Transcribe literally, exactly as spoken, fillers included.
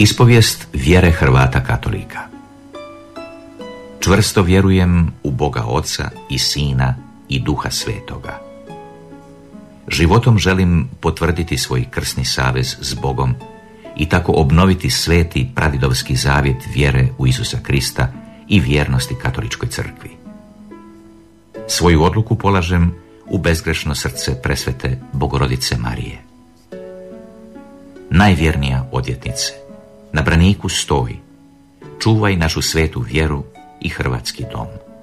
Ispovijest vjere Hrvata katolika. Čvrsto vjerujem u Boga Oca i Sina i Duha Svetoga. Životom želim potvrditi svoj krsni savez s Bogom i tako obnoviti sveti pradidovski zavjet vjere u Isusa Krista i vjernosti katoličkoj crkvi. Svoju odluku polažem u bezgrešno srce presvete Bogorodice Marije. Najvjernija odvjetnice, na braniku stoj, čuvaj našu svetu vjeru i hrvatski dom.